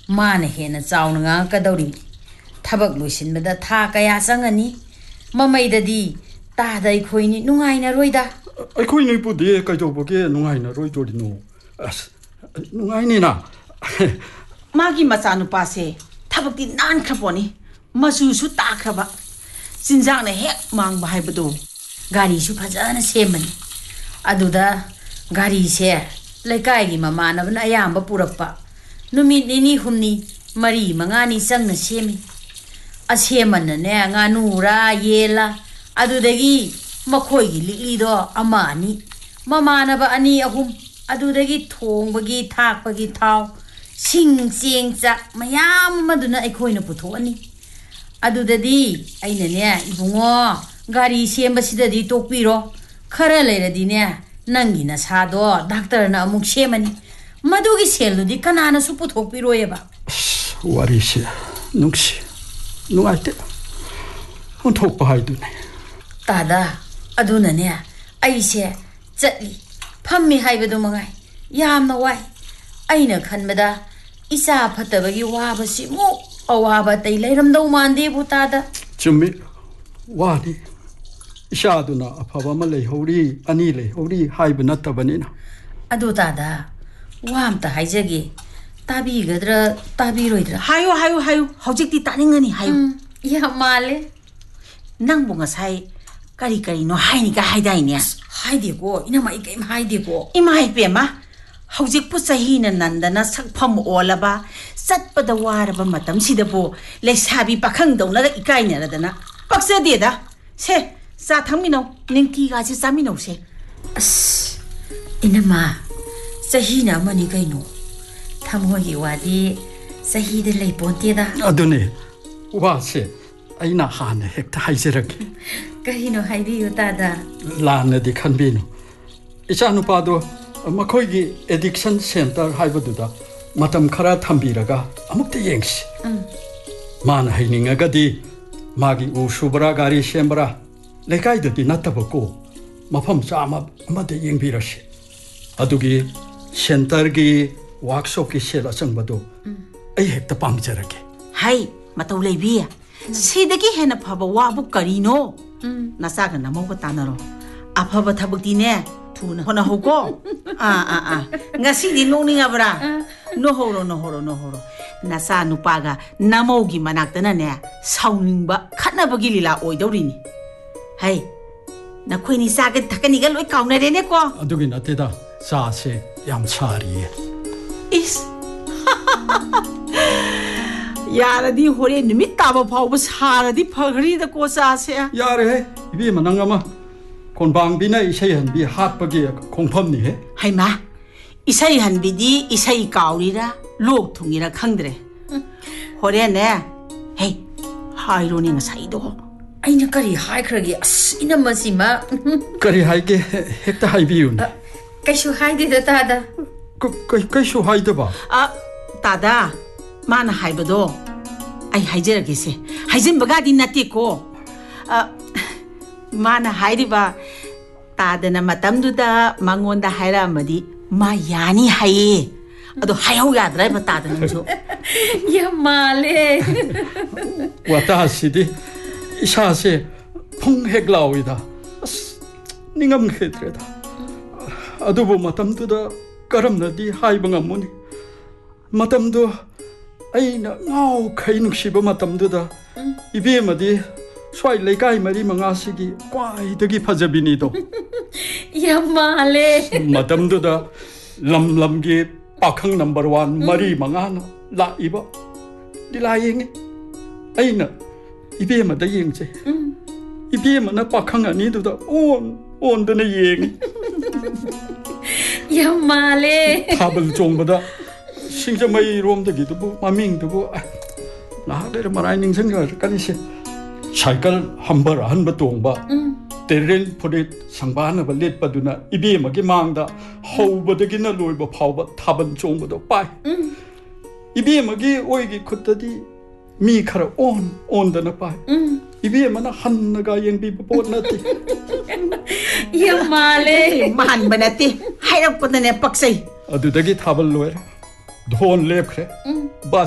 ꯃꯥꯅ ꯍꯦꯟꯅ ꯆꯥꯎꯅ ꯉꯥꯡꯉꯛꯀꯗꯧꯔꯤ ꯊꯕꯛ ꯂꯣꯏꯁꯤꯟꯕꯗ ꯊꯥ ꯀꯌꯥ ꯆꯪꯉꯅꯤ ꯃꯃꯩꯗꯗꯤ ꯇꯥꯗ ꯑꯩꯈꯣꯏꯅꯤ ꯅꯨꯡꯉꯥꯏꯅꯔꯣꯏꯗ ꯑꯩꯈꯣꯏ ꯅꯣꯏꯕꯨꯗꯤ ꯀꯩꯗꯧꯕꯒꯤ ꯅꯨꯡꯉꯥꯏꯅꯔꯣꯏꯗꯣꯔꯤꯅꯣ ꯑꯁ ꯅꯨꯡꯉꯥꯏꯅꯤꯅ ꯃꯥꯒꯤ ꯃꯆꯥꯅꯨꯄꯥꯁꯦ ꯊꯕꯛꯇꯤ ꯅꯥꯟꯈ꯭ꯔꯄꯣꯠꯅꯤ ꯃꯆꯨꯁꯨ ꯇꯥꯈ꯭ꯔꯕ ꯆꯤꯟꯖꯥꯛꯅ ꯍꯦꯛ ꯃꯥꯡꯕ ꯍꯥꯏꯕꯗꯣ ꯒꯥꯔꯤꯁꯨ ꯐꯖꯅ ꯁꯦꯝꯕꯅꯤ ꯑꯗꯨꯗ ꯒꯥꯔꯤꯁꯦ ꯂꯩꯀꯥꯏꯒꯤ ꯃꯃꯥꯟꯅꯕꯅ ꯑꯌꯥꯝꯕ ꯄꯨꯔꯛꯄ ꯅꯨꯃꯤꯠ ꯅꯤꯅꯤ ꯍꯨꯝꯅꯤ ꯃꯔꯤ ꯃꯉꯥꯅꯤ ꯆꯪꯅ ꯁꯦꯝꯃꯤ ꯑꯁꯦꯝꯃꯟꯅꯅꯦ ꯉꯥꯅꯨꯔꯥ ꯌꯦꯜꯂꯥ ꯑꯗꯨꯗꯒꯤ ꯃꯈꯣꯏꯒꯤ ꯂꯤꯛꯂꯤꯗꯣ ꯑꯃ ꯑꯅꯤ ꯃꯃꯥꯟꯅꯕ ꯑꯅꯤ ꯑꯍꯨꯝ ꯑꯗꯨꯗꯒꯤ ꯊꯣꯡꯕꯒꯤ ꯊꯥꯛꯄꯒꯤ ꯊꯥꯎ ꯁꯤꯡ ꯆꯦꯡ ꯆꯥꯛ ꯃꯌꯥꯝ ꯑꯃꯗꯨꯅ ꯑꯩꯈꯣꯏꯅ ꯄꯨꯊꯣꯛꯑꯅꯤ ꯑꯗꯨꯗꯗꯤ ꯑꯩꯅꯅꯦ ꯏꯕꯨꯡꯉꯣ ꯒꯥꯔꯤ ꯁꯦꯝꯕꯁꯤꯗꯗꯤ ꯇꯣꯛꯄꯤꯔꯣ ꯈꯔ ꯂꯩꯔꯗꯤꯅꯦ ꯅꯪꯒꯤ ꯅꯁꯥꯗꯣ ꯗꯥꯛꯇꯔꯅ ꯑꯃꯨꯛ ꯁꯦꯝꯃꯅꯤ ꯃꯗꯨꯒꯤ ꯁꯦꯜꯗꯨꯗꯤ ꯀꯅꯥꯅꯁꯨ ꯄꯨꯊꯣꯛꯄꯤꯔꯣꯏꯑꯕ ꯋꯥꯔꯤꯁꯦ ꯅꯨꯡꯁꯤ ꯅꯨꯡꯉꯥꯏꯇꯦ ꯑꯣꯟꯊꯣꯛꯄ ꯍꯥꯏꯗꯨꯅꯦ ꯇꯥꯗ ꯑꯗꯨꯅꯅꯦ ꯑꯩꯁꯦ ꯆꯠꯂꯤ ꯐꯝꯃꯤ ꯍꯥꯏꯕꯗꯨ ꯃꯉꯥꯏ ꯌꯥꯝꯅ ꯋꯥꯏ ꯑꯩꯅ ꯈꯟꯕꯗ ꯏꯆꯥ ꯐꯠꯇꯕꯒꯤ ꯋꯥꯕꯁꯤꯃꯨꯛ ꯑꯋꯥꯕ ꯑꯇꯩ ꯂꯩꯔꯝꯗꯧ ꯃꯥꯟꯗꯦꯕꯨ ꯇꯥꯗ ꯆꯨꯝꯃꯤ ꯋꯥꯅꯤ ꯏꯆꯥꯗꯨꯅ ꯑꯐꯕ ꯑꯃ ꯂꯩꯍꯧꯔꯤ ꯑꯅꯤ ꯂꯩꯍꯧꯔꯤ ꯍꯥꯏꯕ ꯅꯠꯇꯕꯅꯤꯅ ꯑꯗꯨ ꯇꯥꯗ ꯋꯥ ꯑꯝꯇ ꯍꯥꯏꯖꯒꯦ ꯇꯥꯕꯤꯒꯗ꯭ꯔꯥ ꯇꯥꯕꯤꯔꯣꯏꯗ꯭ꯔꯥ ꯍꯥꯏꯌꯨ ꯍꯥꯏꯌꯨ ꯍꯥꯏꯌꯨ ꯍꯧꯖꯤꯛꯇꯤ ꯇꯥꯅꯤꯡꯉꯅꯤ ꯍꯥꯏꯌꯨ ꯌꯥꯝ ꯃꯥꯜꯂꯦ ꯅꯪꯕꯨ ꯉꯁꯥꯏ ꯀꯔꯤ ꯀꯔꯤꯅꯣ ꯍꯥꯏꯅꯤꯒ ꯍꯥꯏꯗꯥꯏꯅꯦ ꯍꯥꯏꯗꯦꯀꯣ ꯏꯅꯝꯃ ꯑꯩ ꯀꯩꯝ ꯍꯥꯏꯗꯦꯀꯣ ꯏꯃꯥ ꯏꯄꯦꯝꯃ ꯍꯧꯖꯤꯛꯄꯨ ꯆꯍꯤꯅ ꯅꯟꯗꯅ ꯁꯛꯐꯝ ꯑꯣꯜꯂꯕ ꯆꯠꯄꯗ ꯋꯥꯔꯕ ꯃꯇꯝꯁꯤꯗꯕꯨ ꯂꯩꯁꯥꯕꯤ ꯄꯥꯈꯪꯗꯧꯅꯒ ꯏꯀꯥꯏꯅꯔꯗꯅ ꯄꯛꯆꯗꯦꯗ ꯁꯦ ꯆꯥ ꯊꯛꯃꯤꯟꯅꯧ ꯅꯤꯡꯀꯤꯒꯥꯁꯦ ꯆꯥꯃꯤꯟꯅꯧꯁꯦ ꯑꯁ ꯏꯅꯝꯃ ꯆꯍꯤꯅ ꯑꯃꯅꯤ ꯀꯩꯅꯣ ꯊꯃꯣꯏꯒꯤ ꯋꯥꯗꯤ ꯆꯍꯤꯗ ꯂꯩꯄꯣꯟꯇꯦꯗ ꯑꯗꯨꯅꯦ ꯋꯥꯁꯦ ꯑꯩꯅ ꯍꯥꯟꯅ ꯍꯦꯛꯇ ꯍꯥꯏꯖꯔꯒꯦ ꯀꯔꯤꯅꯣ ꯍꯥꯏꯕꯤꯌꯨ ꯇꯥꯗ ꯂꯥꯟꯅꯗꯤ ꯈꯟꯕꯤꯅꯨ ꯏꯆꯥ ꯅꯨꯄꯥꯗꯣ ꯃꯈꯣꯏꯒꯤ ꯑꯦꯗꯤꯛꯁꯟ ꯁꯦꯟꯇꯔ ꯍꯥꯏꯕꯗꯨꯗ ꯃꯇꯝ ꯈꯔ ꯊꯝꯕꯤꯔꯒ ꯑꯃꯨꯛꯇ ꯌꯦꯡꯁꯤ ꯃꯥꯅ ꯍꯩꯅꯤꯡꯉꯒꯗꯤ ꯃꯥꯒꯤ ꯎ ꯁꯨꯕ꯭ꯔꯥ ꯒꯥꯔꯤ ꯁꯦꯝꯕ꯭ꯔꯥ ꯂꯩꯀꯥꯏꯗꯗꯤ ꯅꯠꯇꯕꯀꯣ ꯃꯐꯝ ꯆꯥꯝꯃ ꯑꯃꯗ ꯌꯦꯡꯕꯤꯔꯁꯤ ꯑꯗꯨꯒꯤ ꯁꯦꯟꯇꯔꯒꯤ ꯋꯥꯔꯛꯁꯣꯞꯀꯤ ꯁꯦꯜ ꯑꯆꯪꯕꯗꯣ ꯑꯩ ꯍꯦꯛꯇ ꯄꯥꯝꯖꯔꯒꯦ ꯍꯩ ꯃꯇꯧ ꯂꯩꯕꯤ ꯁꯤꯗꯒꯤ ꯍꯦꯟꯅ ꯐꯕ ꯋꯥꯕꯨ ꯀꯔꯤꯅꯣ ꯅꯆꯥꯒ ꯅꯃꯧꯒ ꯇꯥꯟꯅꯔꯣ ꯑꯐꯕ ꯊꯕꯛꯇꯤꯅꯦ ꯊꯨꯅ ꯍꯣꯠꯅꯍꯧꯀꯣ ngasi noningabra nohoro nasa nupaga namaugi manaktana ne sauningba khatnabagi lila oidaurini hai nakhoi ni saga thakani ga loi kaunare ne ko adugi nateda sa se yam sari is yaradi hore nimit taba phawba saradi phagri da ko sa se yare he ibi manangama konbang bina isai hanbi hatpagi khongpham ni he hai ma isai hanbi di isai kauri ra lok thungi ra khangdre hore ne hey hairo ni ngasai do aina kari hai khragi as inama sima kari hai ke hekta hai biu kaishu hai de da tada kaishu hai da ba ta da mana hai bado ai hai jera ge se hai jin baga di nati ko mana hai ri ba ta da na matam du da mangon da hai ra madi ma yani hai ado hai ho ya dra ba ta da nang so ya male wata sidi isa se phung hek lawi da ningam khetre da adu bo matam du da karam na di hai ba ngamuni matam du aina ngau khai nuksiba matam du da ibe madi swai leikai mari manga sigi kwai dagi phajabini do ya male matam du da lam gi pakhang number 1 mari manga na la iba dila yeng aina ibe ma da yeng che ibe ma na pakhang ani du da on da na yeng ya male thabal chong ba da singja mai rom da gi du maming du na de marai ning sang ga kan se cycle hambar han ba tong ba terrel phodet sangbana ba let paduna ibe ma gi mang da hau ba da gi na loi ba phau ba thaban chong ba do pai ibe ma gi oi gi khut da di mi khara on da na pai ibe ma na han na ga yeng bi ba pot na ti ya male man banati hai rap ko ne paksai adu da gi thabal loi dhon lepkhre ba